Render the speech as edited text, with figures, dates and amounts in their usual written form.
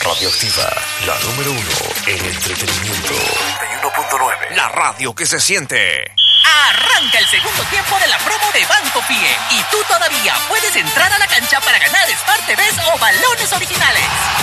Radioactiva, la número 1 en entretenimiento. 91.9. La radio que se siente. Arranca el segundo tiempo de la promo de Banco Fie y tú todavía puedes entrar a la cancha para ganar Smart TVs o balones originales.